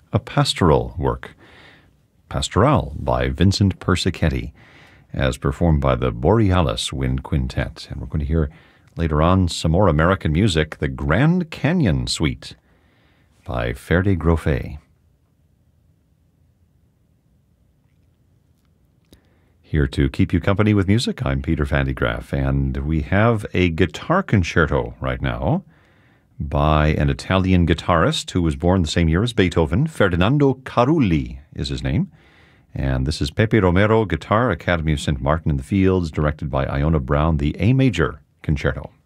a pastoral work, Pastoral by Vincent Persichetti, as performed by the Borealis Wind Quintet. And we're going to hear later on some more American music, the Grand Canyon Suite by Ferde Groffet. Here to keep you company with music, I'm Peter Van de Graaff, and we have a guitar concerto right now by an Italian guitarist who was born the same year as Beethoven. Ferdinando Carulli is his name. And this is Pepe Romero, Guitar, Academy of St. Martin in the Fields, directed by Iona Brown, the A Major Concerto.